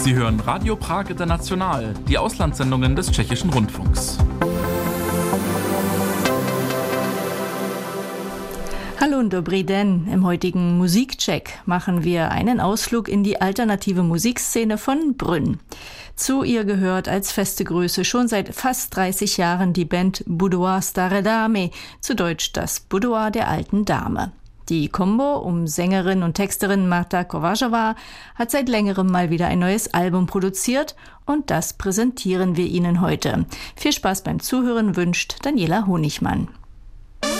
Sie hören Radio Prag International, die Auslandssendungen des Tschechischen Rundfunks. Hallo und dobrý den. Im heutigen Musikcheck machen wir einen Ausflug in die alternative Musikszene von Brünn. Zu ihr gehört als feste Größe schon seit fast 30 Jahren die Band Boudoir Staré Dámy, zu Deutsch das Boudoir der alten Dame. Die Kombo um Sängerin und Texterin Marta Kovařová hat seit längerem mal wieder ein neues Album produziert und das präsentieren wir Ihnen heute. Viel Spaß beim Zuhören wünscht Daniela Honigmann.